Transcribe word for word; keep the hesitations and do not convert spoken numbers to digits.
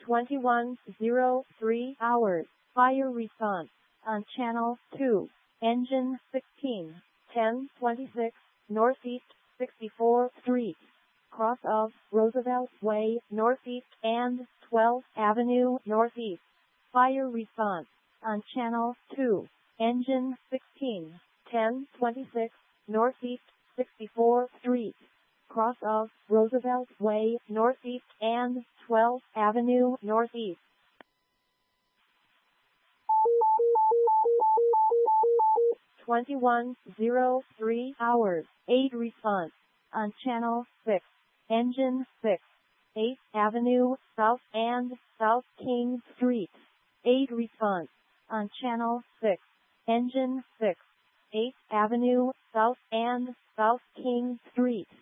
twenty-one oh three hours. Fire response on channel two. Engine sixteen, ten twenty-six, Northeast sixty-fourth Street, cross of Roosevelt Way Northeast and twelfth Avenue Northeast. Fire response on channel two. Engine sixteen, ten twenty-six, Northeast sixty-fourth Street, cross of Roosevelt Way Northeast and twelfth Avenue Northeast. twenty-one oh three hours. eight response on channel six. Engine six, eighth Avenue South and South King Street. eight response on channel six. Engine six, eighth Avenue South and South King Street.